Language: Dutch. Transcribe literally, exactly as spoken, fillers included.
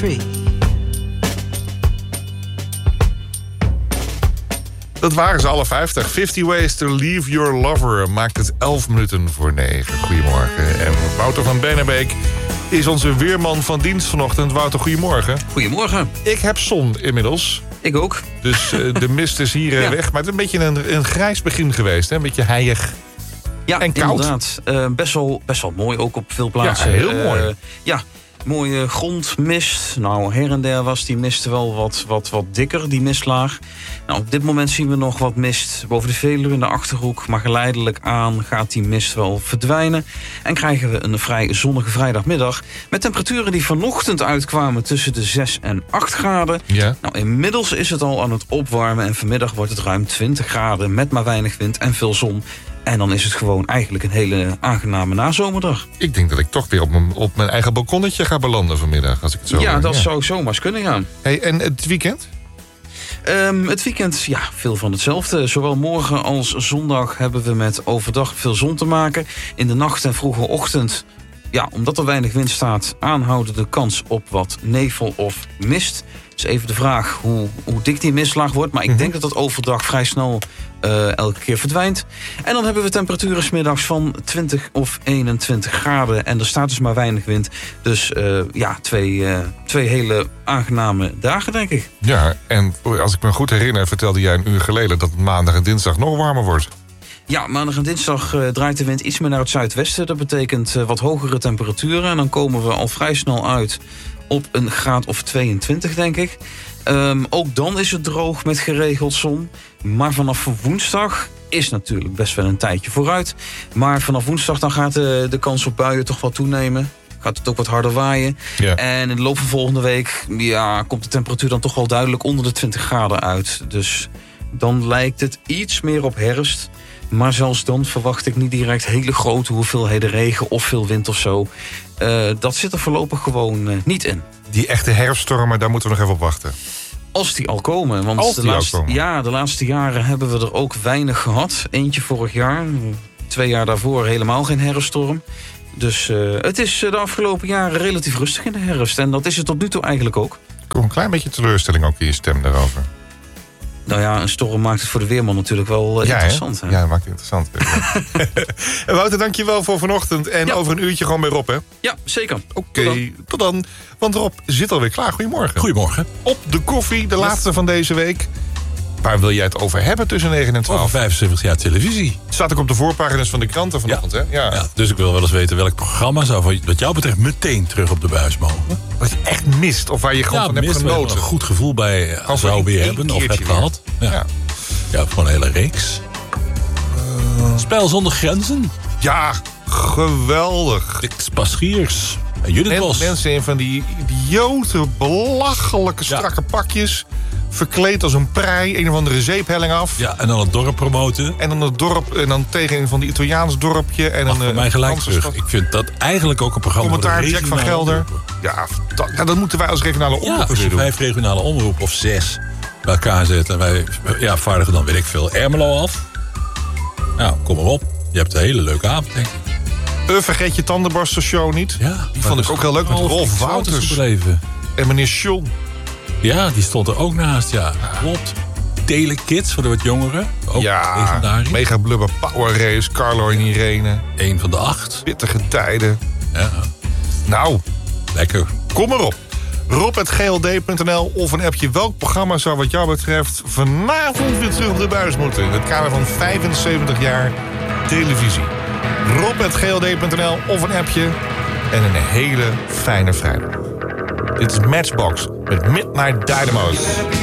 three. Dat waren ze alle vijftig. fifty Ways to Leave Your Lover maakt het elf minuten voor negen. Goedemorgen. En Wouter van Bennebeek is onze weerman van dienst vanochtend. Wouter, goedemorgen. Goedemorgen. Ik heb zon inmiddels. Ik ook. Dus uh, de mist is hier uh, ja. weg. Maar het is een beetje een, een grijs begin geweest. Hè? Een beetje heilig. Ja, en koud. Inderdaad. Uh, best, wel, best wel mooi, ook op veel plaatsen. Ja, heel uh, mooi. Ja, mooie grondmist. Nou, her en der was die mist wel wat, wat, wat dikker, die mistlaag. Nou, op dit moment zien we nog wat mist boven de Veluwe in de Achterhoek. Maar geleidelijk aan gaat die mist wel verdwijnen. En krijgen we een vrij zonnige vrijdagmiddag. Met temperaturen die vanochtend uitkwamen tussen de zes en acht graden. Ja. Nou, inmiddels is het al aan het opwarmen. En vanmiddag wordt het ruim twintig graden met maar weinig wind en veel zon. En dan is het gewoon eigenlijk een hele aangename nazomerdag. Ik denk dat ik toch weer op mijn, op mijn eigen balkonnetje ga belanden vanmiddag. Als ik het zo ja, hoor. dat ja. zou zomaar eens kunnen gaan. Hey, en het weekend? Um, het weekend, ja, veel van hetzelfde. Zowel morgen als zondag hebben we met overdag veel zon te maken. In de nacht en vroege ochtend, ja, omdat er weinig wind staat, aanhoudende kans op wat nevel of mist. Dus even de vraag hoe, hoe dik die mistlaag wordt. Maar ik mm-hmm. denk dat dat overdag vrij snel uh, elke keer verdwijnt. En dan hebben we temperaturen 's middags van twintig of eenentwintig graden. En er staat dus maar weinig wind. Dus uh, ja, twee, uh, twee hele aangename dagen, denk ik. Ja, en als ik me goed herinner, vertelde jij een uur geleden dat het maandag en dinsdag nog warmer wordt. Ja, maandag en dinsdag uh, draait de wind iets meer naar het zuidwesten. Dat betekent uh, wat hogere temperaturen. En dan komen we al vrij snel uit op een graad of tweeëntwintig, denk ik. Um, ook dan is het droog met geregeld zon. Maar vanaf woensdag is natuurlijk best wel een tijdje vooruit. Maar vanaf woensdag dan gaat de, de kans op buien toch wat toenemen. Gaat het ook wat harder waaien. Ja. En in de loop van volgende week ja, komt de temperatuur dan toch wel duidelijk onder de twintig graden uit. Dus dan lijkt het iets meer op herfst. Maar zelfs dan verwacht ik niet direct hele grote hoeveelheden regen of veel wind of zo. Uh, dat zit er voorlopig gewoon uh, niet in. Die echte herfststormen, daar moeten we nog even op wachten. Als die al komen. Want Als de die laatste, al komen. Ja, de laatste jaren hebben we er ook weinig gehad. Eentje vorig jaar. Twee jaar daarvoor helemaal geen herfststorm. Dus uh, het is de afgelopen jaren relatief rustig in de herfst. En dat is het tot nu toe eigenlijk ook. Ik hoor een klein beetje teleurstelling ook in je stem daarover. Nou ja, een storm maakt het voor de weerman natuurlijk wel uh, ja, interessant. Hè? Hè? Ja, dat maakt het interessant. En Wouter, dankjewel voor vanochtend. En ja. over een uurtje gewoon bij Rob, hè? Ja, zeker. Oké, okay, tot, tot dan. Want Rob zit alweer klaar. Goedemorgen. Goedemorgen. Op de koffie, de yes. laatste van deze week. Waar wil jij het over hebben tussen negen en twaalf? Over vijfenzeventig jaar televisie. Het staat ook op de voorpagina's van de kranten vanochtend, ja. hè? Ja. Ja, dus ik wil wel eens weten welk programma zou wat jou betreft meteen terug op de buis mogen. Wat je echt mist, of waar je gewoon ja, van hebt mist, genoten. Een goed gevoel bij uh, zou weer hebben, of hebt gehad. Ja. Ja. ja, gewoon een hele reeks. Uh, Spel zonder grenzen. Ja, geweldig. De Paschiers. En Judith Bos. Mensen in van die idiote, belachelijke, strakke ja. pakjes. Verkleed als een prei, een of andere zeephelling af. Ja, en dan het dorp promoten. En dan het dorp, en dan tegen een van die Italiaans dorpje. En Mag een, voor mij gelijk terug. Stad. Ik vind dat eigenlijk ook een programma. Commentaar Jack van Gelder. Ja, dat, ja, dat moeten wij als regionale omroep ja, als je doen. vijf regionale omroep of zes bij elkaar zetten. En wij ja, vaardigen dan, weet ik veel, Ermelo af. Nou, kom maar op. Je hebt een hele leuke avond, denk ik. Uh, vergeet je tandenborstelshow niet. Ja, die vond ik ook heel leuk met Rolf Wouters. En meneer John. Ja, die stond er ook naast, ja. Klopt. Telekids voor de wat jongeren. Ook ja, legendarisch. Mega Blubber Power Race, Carlo en Irene. Eén van de acht. Pittige tijden. Ja. Nou. Lekker. Kom erop. rob at g l d punt n l of een appje. Welk programma zou wat jou betreft vanavond weer terug op de buis moeten? In het kader van vijfenzeventig jaar televisie. rob at g l d punt n l of een appje. En een hele fijne vrijdag. Dit is Matchbox met Midnight Dynamo's.